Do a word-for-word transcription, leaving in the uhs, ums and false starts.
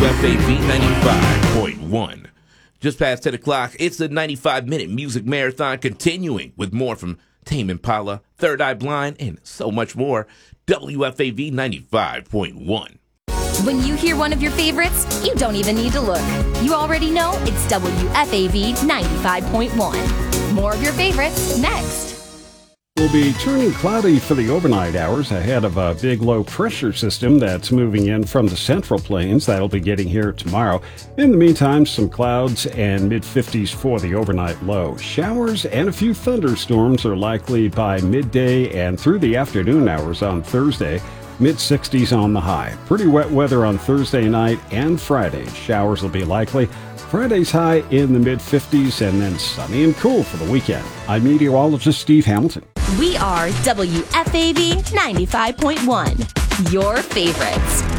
F A V ninety-five point one. Just past ten o'clock, it's the ninety-five minute music marathon continuing with more from Tame Impala, Third Eye Blind, and so much more. W F A V ninety-five point one. When you hear one of your favorites, you don't even need to look. You already know it's W F A V ninety-five point one. More of your favorites next. Will be turning cloudy for the overnight hours ahead of a big low pressure system that's moving in from the Central Plains. That'll be getting here tomorrow. In the meantime, some clouds and mid fifties for the overnight low. Showers and a few thunderstorms are likely by midday and through the afternoon hours on Thursday. mid sixties on the high. Pretty wet weather on Thursday night and Friday. Showers will be likely. Friday's high in the mid fifties and then sunny and cool for the weekend. I'm meteorologist Steve Hamilton. We are W F A V ninety-five point one, your favorites.